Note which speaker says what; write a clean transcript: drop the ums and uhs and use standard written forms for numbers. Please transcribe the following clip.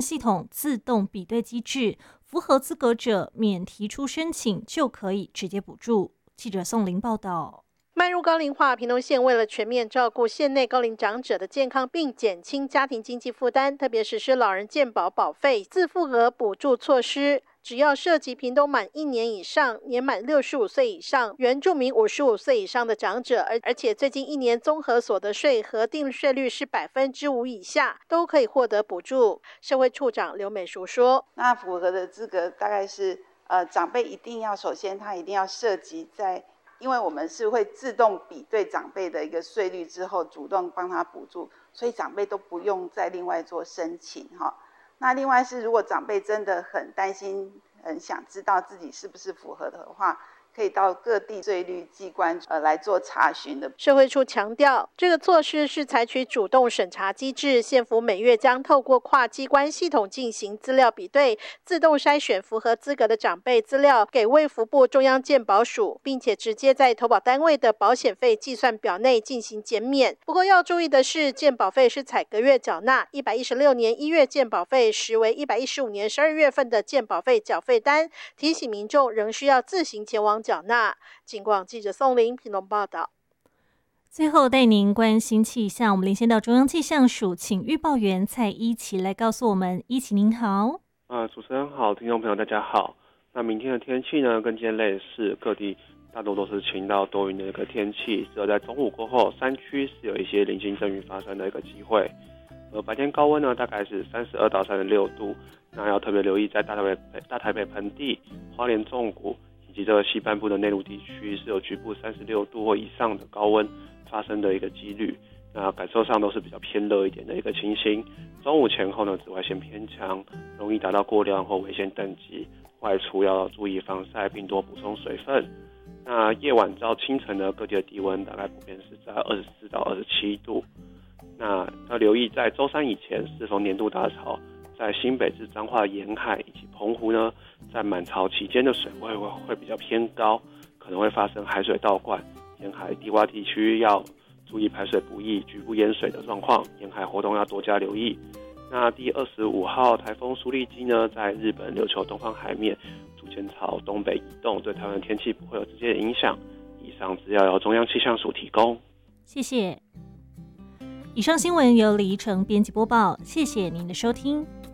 Speaker 1: 系统自动比对机制，符合资格者免提出申请就可以直接补助。记者宋玲报道。
Speaker 2: 迈入高龄化，屏东县为了全面照顾县内高龄长者的健康，并减轻家庭经济负担，特别实施老人健保保费自付额补助措施。只要涉及屏东满1年以上、年满65岁以上、原住民55岁以上的长者，而且最近1年综合所得税核定税率是5%以下，都可以获得补助。社会处长刘美淑说：“
Speaker 3: 那符合的资格大概是，长辈一定要首先他一定要涉及在。”因为我们是会自动比对长辈的一个税率之后，主动帮他补助，所以长辈都不用再另外做申请哈。那另外是，如果长辈真的很担心、很想知道自己是不是符合的话，可以到各地税率机关来做查询的。
Speaker 2: 社会处强调，这个措施是采取主动审查机制，县府每月将透过跨机关系统进行资料比对，自动筛选符合资格的长辈资料给卫福部中央健保署，并且直接在投保单位的保险费计算表内进行减免。不过要注意的是，健保费是采隔月缴纳，116年1月健保费实为115年12月份的健保费缴费单，提醒民众仍需要自行前往缴纳。警广记者宋玲屏东报道。
Speaker 1: 最后带您关心气象，我们连线到中央气象署，请预报员蔡一奇来告诉我们。一奇您好。
Speaker 4: 主持人好，听众朋友大家好。那明天的天气呢，跟今天类似，各地大多都是晴到多云的一个天气，只有在中午过后，山区是有一些零星阵雨发生的一个机会。白天高温呢，大概是32到36度，那要特别留意在大台北盆地、花莲纵谷以及这个西半部的内陆地区是有局部36度或以上的高温发生的一个几率。那感受上都是比较偏热一点的一个情形。中午前后呢，紫外线偏强，容易达到过量或危险等级，外出要注意防晒，并多补充水分。那夜晚到清晨呢，各地的低温大概普遍是在24到27度。那要留意在周3以前适逢年度大潮，在新北至彰化沿海以及澎湖呢，在满潮期间的水位会比较偏高，可能会发生海水倒灌，沿海低洼地区要注意排水不易、局部淹水的状况，沿海活动要多加留意。那第25号台风苏力基呢，在日本琉球东方海面逐渐朝东北移动，对台湾的天气不会有直接的影响。以上资料由中央气象署提供。
Speaker 1: 谢谢。以上新闻由李怡成编辑播报，谢谢您的收听。